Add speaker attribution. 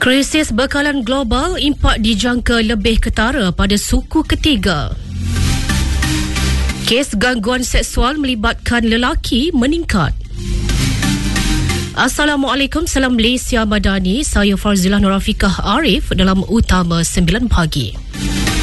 Speaker 1: Krisis bekalan global, impak dijangka lebih ketara pada suku ketiga. Kes gangguan seksual melibatkan lelaki meningkat. Assalamualaikum, salam Malaysia Madani. Saya Farzilah Nurafikah Arif dalam Utama 9 Pagi.